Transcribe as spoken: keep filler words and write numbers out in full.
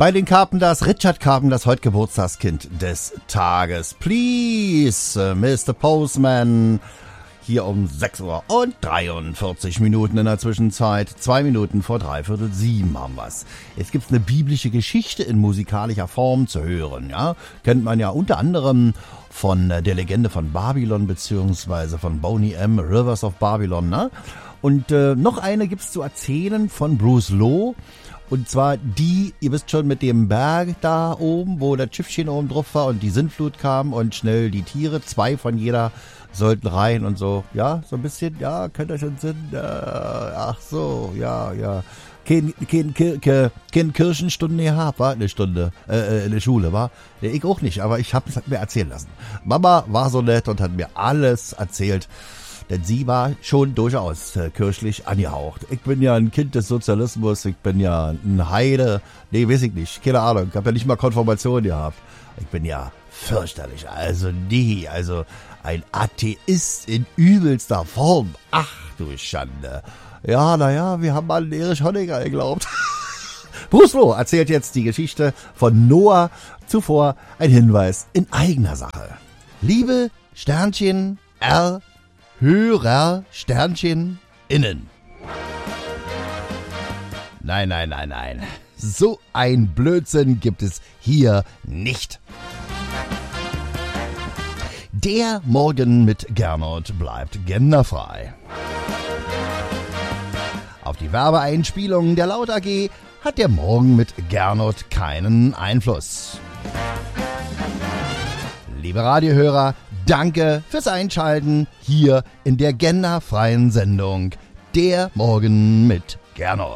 Bei den Carpenters, Richard Carpenters, heute Geburtstagskind des Tages. Please, uh, Mister Postman. Hier um sechs Uhr und dreiundvierzig Minuten in der Zwischenzeit. Zwei Minuten vor dreiviertel sieben haben wir's. Jetzt gibt's eine biblische Geschichte in musikalischer Form zu hören. Ja, kennt man ja unter anderem von der Legende von Babylon beziehungsweise von Boney M. Rivers of Babylon. Ne? Und äh, noch eine gibt's zu erzählen von Bruce Lowe. Und zwar die, ihr wisst schon, mit dem Berg da oben, wo das Schiffchen oben drauf war und die Sintflut kam und schnell die Tiere, zwei von jeder sollten rein und so. Ja, so ein bisschen, ja, könnt ihr schon Sinn. Äh, ach so, ja, ja. Kein, kein, kein, kein Kirchenstunde gehabt, war eine Stunde äh, in der Schule, war. Ja, ich auch nicht, aber ich habe es mir erzählen lassen. Mama war so nett und hat mir alles erzählt. Denn sie war schon durchaus äh, kirchlich angehaucht. Ich bin ja ein Kind des Sozialismus, ich bin ja ein Heide. Nee, weiß ich nicht, keine Ahnung, ich habe ja nicht mal Konfirmation gehabt. Ich bin ja fürchterlich, also nie, also ein Atheist in übelster Form. Ach du Schande. Ja, naja, wir haben an Erich Honecker geglaubt. Bruce Lowe erzählt jetzt die Geschichte von Noah. Zuvor ein Hinweis in eigener Sache. Liebe Sternchen R Hörer Sternchen innen. Nein, nein, nein, nein. So ein Blödsinn gibt es hier nicht. Der Morgen mit Gernot bleibt genderfrei. Auf die Werbeeinspielungen der Laut A G hat der Morgen mit Gernot keinen Einfluss. Liebe Radiohörer, danke fürs Einschalten hier in der genderfreien Sendung Der Morgen mit Gernot.